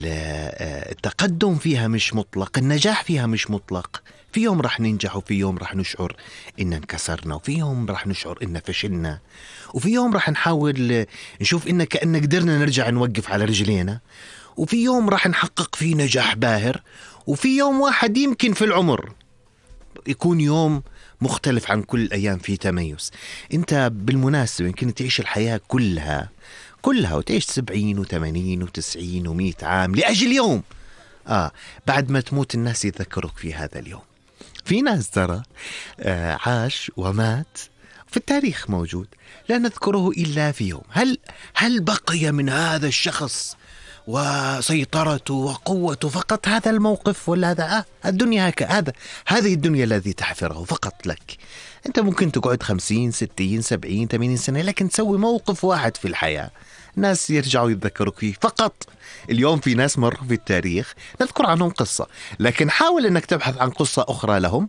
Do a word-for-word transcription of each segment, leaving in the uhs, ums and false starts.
التقدم فيها مش مطلق، النجاح فيها مش مطلق. في يوم رح ننجح، وفي يوم رح نشعر إن انكسرنا، وفي يوم رح نشعر إن فشلنا، وفي يوم رح نحاول نشوف إن كأن قدرنا نرجع نوقف على رجلينا، وفي يوم رح نحقق فيه نجاح باهر، وفي يوم واحد يمكن في العمر يكون يوم مختلف عن كل الأيام فيه تميز. أنت بالمناسبة يمكن تعيش الحياة كلها كلها وتعيش سبعين وثمانين وتسعين ومئة عام لأجل يوم آه بعد ما تموت الناس يتذكرك في هذا اليوم. في ناس ترى آه عاش ومات في التاريخ موجود، لا نذكره إلا في يوم. هل هل بقي من هذا الشخص وسيطرته وقوته فقط هذا الموقف، ولا هذا آه الدنيا هكا، هذا هذه الدنيا الذي تحفره فقط لك؟ أنت ممكن تقعد خمسين ستين سبعين ثمانين سنة، لكن تسوي موقف واحد في الحياة الناس يرجعوا يتذكروا فيه فقط. اليوم في ناس مروا في التاريخ نذكر عنهم قصة، لكن حاول أنك تبحث عن قصة أخرى لهم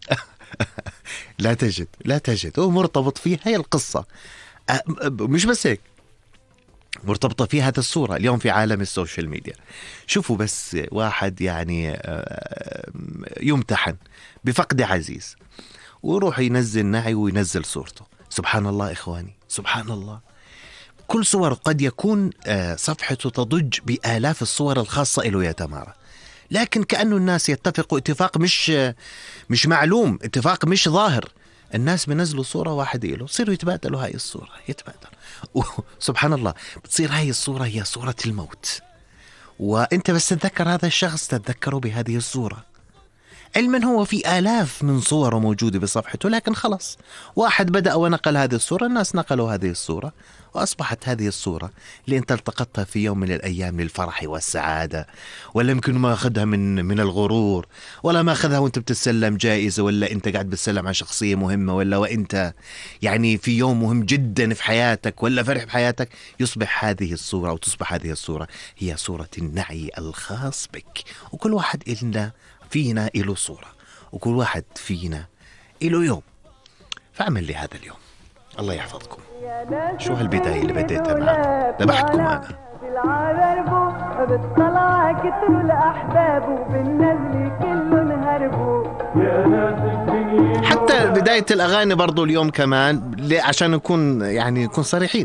لا تجد لا تجد هو مرتبط فيه هي القصة. مش بس هيك، مرتبطة في هذا الصورة. اليوم في عالم السوشيال ميديا شوفوا بس واحد يعني يمتحن بفقد عزيز ويروح ينزل نعي وينزل صورته. سبحان الله إخواني، سبحان الله. كل صور قد يكون صفحته تضج بآلاف الصور الخاصة له يا تمارا، لكن كأنه الناس يتفقوا اتفاق مش مش معلوم، اتفاق مش ظاهر. الناس بنزلوا صورة واحدة له، صيروا يتبادلوا هاي الصورة، يتبادلوا. سبحان الله، بتصير هاي الصورة هي صورة الموت، وانت بس تتذكر هذا الشخص تتذكره بهذه الصورة، علما هو في آلاف من صوره موجودة بصفحته، لكن خلص واحد بدأ ونقل هذه الصورة، الناس نقلوا هذه الصورة، وأصبحت هذه الصورة اللي أنت التقطتها في يوم من الأيام للفرح والسعادة، ولا يمكن ما أخذها من من الغرور، ولا ما أخذها وأنت بتسلم جائزة، ولا أنت قاعد بتسلم على شخصية مهمة، ولا وأنت يعني في يوم مهم جدا في حياتك، ولا فرح بحياتك، يصبح هذه الصورة أو تصبح هذه الصورة هي صورة النعي الخاص بك. وكل واحد إلنا فينا إله صورة، وكل واحد فينا إله يوم، فأعمل لي هذا اليوم. الله يحفظكم. شو هالبداية اللي بديتها معنا؟ ذبحتكم أنا. حتى بداية الأغاني برضو اليوم كمان عشان نكون يعني نكون صريحين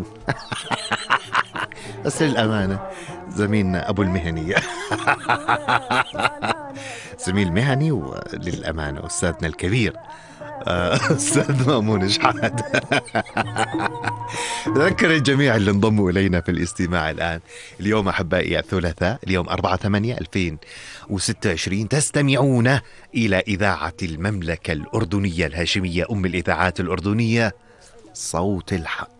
بس للأمانة زميلنا أبو المهنية زميل مهني، وللأمانة أستاذنا الكبير أستاذ مأمون شحات أذكر الجميع اللي انضموا إلينا في الاستماع الآن. اليوم أحبائي الثلاثاء، اليوم أربعة ثمانية ألفين وستة وعشرين، تستمعون إلى إذاعة المملكة الأردنية الهاشمية، أم الإذاعات الأردنية، صوت الحق.